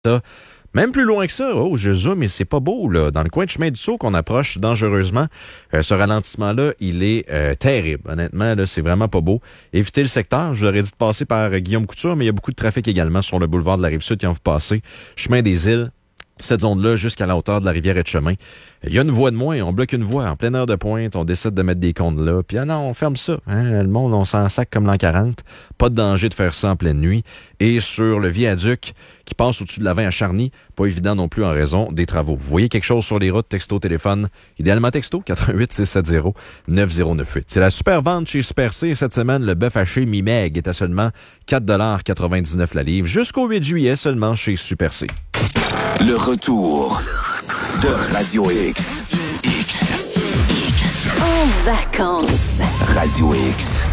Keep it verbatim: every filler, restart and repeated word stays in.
Même plus loin que ça, oh, je zoome, mais c'est pas beau, là. Dans le coin de chemin du Sceau qu'on approche dangereusement, euh, ce ralentissement-là, il est euh, terrible. Honnêtement, là, c'est vraiment pas beau. Évitez le secteur. Je vous aurais dit de passer par euh, Guillaume Couture, mais il y a beaucoup de trafic également sur le boulevard de la Rive-Sud quand vous passez. Chemin des Îles. Cette zone-là, jusqu'à la hauteur de la rivière Etchemin. Il y a une voie de moins, on bloque une voie en pleine heure de pointe, on décide de mettre des comptes là, puis ah non, on ferme ça. Hein? Le monde, on s'en sac comme l'an quarante. Pas de danger de faire ça en pleine nuit. Et sur le viaduc qui passe au-dessus de la vingt à Charny, pas évident non plus en raison des travaux. Vous voyez quelque chose sur les routes, texto, téléphone, idéalement texto, quatre un huit six sept zéro neuf zéro neuf huit. C'est la super vente chez Super C. Cette semaine, le bœuf haché mi-meg est à seulement quatre dollars quatre-vingt-dix-neuf la livre, jusqu'au huit juillet seulement chez Super C. Le retour de Radio X. En vacances. Radio X.